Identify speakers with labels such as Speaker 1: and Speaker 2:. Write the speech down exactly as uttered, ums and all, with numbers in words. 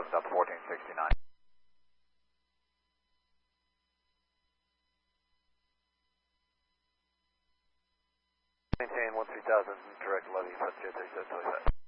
Speaker 1: thousand up to fourteen sixty-nine. Maintain one three thousand, direct levy, Flight J thirty-seven twenty-five.